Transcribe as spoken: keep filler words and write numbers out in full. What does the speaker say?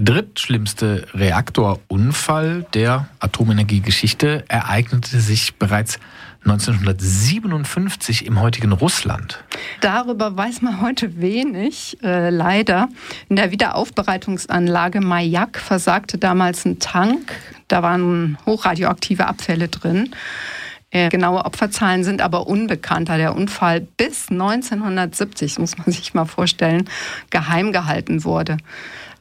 drittschlimmste Reaktorunfall der Atomenergiegeschichte ereignete sich bereits neunzehnhundertsiebenundfünfzig im heutigen Russland. Darüber weiß man heute wenig, äh, leider. In der Wiederaufbereitungsanlage Majak versagte damals ein Tank. Da waren hochradioaktive Abfälle drin. Äh, genaue Opferzahlen sind aber unbekannt, da der Unfall bis neunzehnhundertsiebzig, muss man sich mal vorstellen, geheim gehalten wurde.